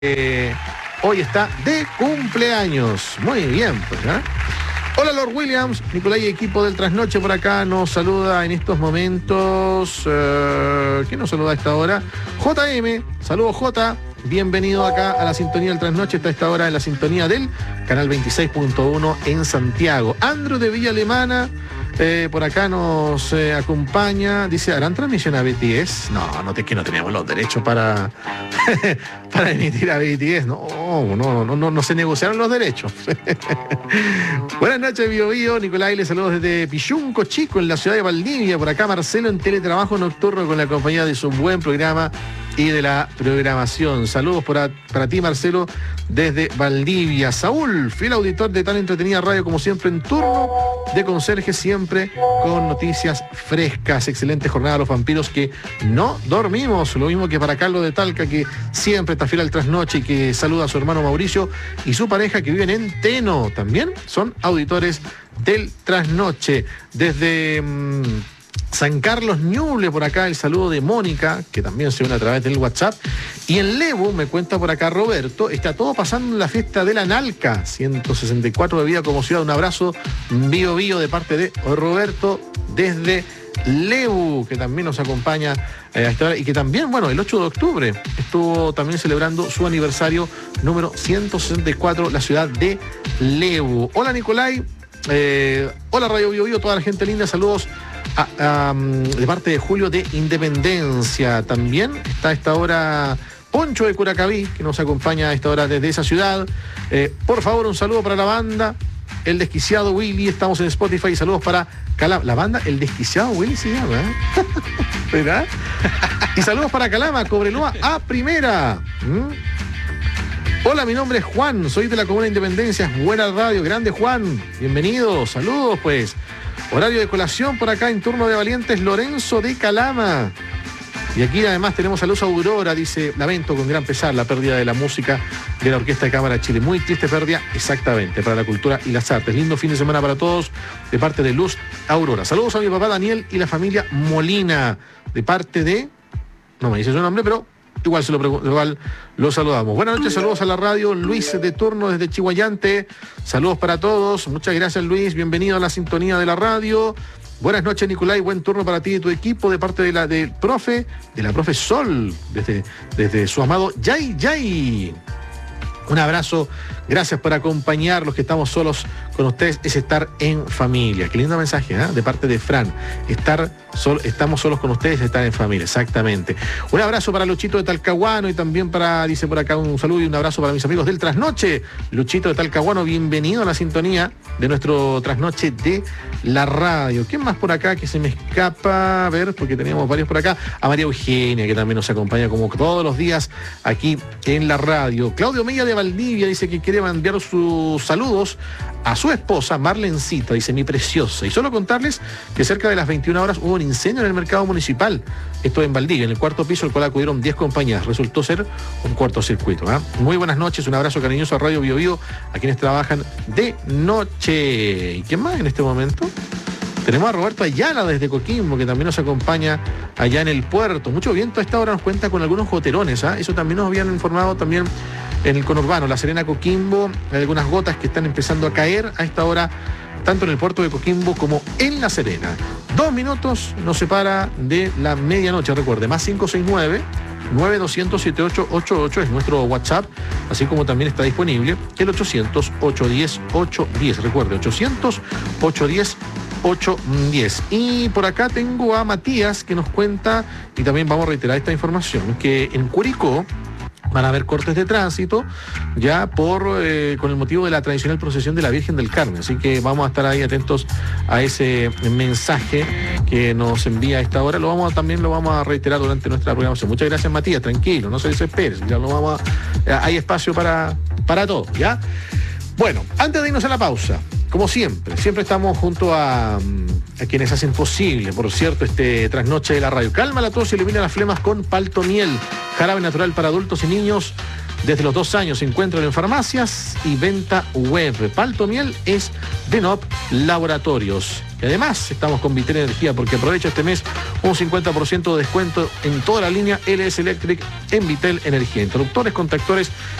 hoy está de cumpleaños. Muy bien, pues, ¿eh? Hola Lord Williams, Nicolai y equipo del Trasnoche por acá nos saluda en estos momentos. ¿Quién nos saluda a esta hora? JM, saludos J, bienvenido acá a la sintonía del Trasnoche. Está a esta hora en la sintonía del canal 26.1 en Santiago. Andrew de Villa Alemana, por acá nos acompaña. Dice, ¿harán transmisión a BTS? No, que no teníamos los derechos para para emitir a BTS. No se negociaron los derechos. Buenas noches, Bio Bio. Nicolai, les saludos desde Pichunco Chico, en la ciudad de Valdivia. Por acá Marcelo en teletrabajo nocturno con la compañía de su buen programa y de la programación. Saludos para ti, Marcelo, desde Valdivia. Saúl, fiel auditor de tan entretenida radio como siempre, en turno de conserje, siempre con noticias frescas. Excelente jornada a los vampiros que no dormimos. Lo mismo que para Carlos de Talca, que siempre está fiel al Trasnoche y que saluda a su hermano Mauricio y su pareja que viven en Teno. También son auditores del Trasnoche. Desde San Carlos Ñuble, por acá el saludo de Mónica, que también se une a través del WhatsApp. Y en Lebu, me cuenta por acá Roberto, está todo pasando en la fiesta de la Nalca, 164 de vida como ciudad. Un abrazo Bio Bio de parte de Roberto desde Lebu, que también nos acompaña a esta hora y que también, el 8 de octubre estuvo también celebrando su aniversario número 164, la ciudad de Lebu. Hola Nicolai, hola Radio Bio Bio, toda la gente linda, saludos de parte de Julio de Independencia. También está a esta hora Poncho de Curacaví, que nos acompaña a esta hora desde esa ciudad. Por favor, un saludo para la banda El Desquiciado Willy. Estamos en Spotify. Saludos para Calama. La banda El Desquiciado Willy se llama, ¿eh? ¿Verdad? Y saludos para Calama, Cobreloa a primera. Hola, mi nombre es Juan, soy de la Comuna de Independencia. Buena radio, grande Juan. Bienvenido, saludos pues. Horario de colación por acá en turno de valientes Lorenzo de Calama. Y aquí además tenemos a Luz Aurora, dice, lamento con gran pesar la pérdida de la música de la Orquesta de Cámara de Chile. Muy triste pérdida, exactamente, para la cultura y las artes. Lindo fin de semana para todos, de parte de Luz Aurora. Saludos a mi papá Daniel y la familia Molina, de parte de, no me dice su nombre, pero igual lo saludamos. Buenas noches, saludos a la radio. Luis de turno desde Chihuayante. Saludos para todos. Muchas gracias, Luis. Bienvenido a la sintonía de la radio. Buenas noches, Nicolai. Buen turno para ti y tu equipo de parte de la profe Sol, desde su amado Yay. Un abrazo, gracias por acompañar. Los que estamos solos con ustedes es estar en familia. Qué lindo mensaje, ¿eh? De parte de Fran. Estamos solos con ustedes es estar en familia, exactamente. Un abrazo para Luchito de Talcahuano y también dice por acá un saludo y un abrazo para mis amigos del Trasnoche. Luchito de Talcahuano, bienvenido a la sintonía de nuestro Trasnoche de la radio. ¿Quién más por acá que se me escapa? A ver, porque teníamos varios por acá. A María Eugenia, que también nos acompaña como todos los días aquí en la radio. Claudio Mella de Valdivia dice que quiere enviar sus saludos a su esposa Marlencita, dice, mi preciosa. Y solo contarles que cerca de las 21 horas hubo un incendio en el mercado municipal, esto en Valdivia, en el cuarto piso, al cual acudieron 10 compañías. Resultó ser un cortocircuito, ¿eh? Muy buenas noches, un abrazo cariñoso a Radio Bio Bio, a quienes trabajan de noche. ¿Y quién más en este momento? Tenemos a Roberto Ayala desde Coquimbo, que también nos acompaña allá en el puerto. Mucho viento a esta hora, nos cuenta con algunos goterones, ¿eh? Eso también nos habían informado también en el conurbano, La Serena, Coquimbo, hay algunas gotas que están empezando a caer a esta hora, tanto en el puerto de Coquimbo como en La Serena. 2 minutos nos separa de la medianoche, recuerde, más 569-9200-7888 es nuestro WhatsApp, así como también está disponible el 800-810-810, recuerde, 800-810-810. Y por acá tengo a Matías que nos cuenta, y también vamos a reiterar esta información, que en Curicó van a haber cortes de tránsito ya con el motivo de la tradicional procesión de la Virgen del Carmen. Así que vamos a estar ahí atentos a ese mensaje que nos envía a esta hora. También lo vamos a reiterar durante nuestra programación. Muchas gracias, Matías. Tranquilo, no se desespere. Ya hay espacio para todo, ¿ya? Bueno, antes de irnos a la pausa, como siempre estamos junto a quienes hacen posible, por cierto, este Trasnoche de la radio. Calma la tos y elimina las flemas con Paltomiel, jarabe natural para adultos y niños. Desde los 2 años se encuentran en farmacias y venta web. Paltomiel es de NOP Laboratorios. Y además estamos con Vitel Energía porque aprovecha este mes un 50% de descuento en toda la línea LS Electric en Vitel Energía. Interruptores, contactores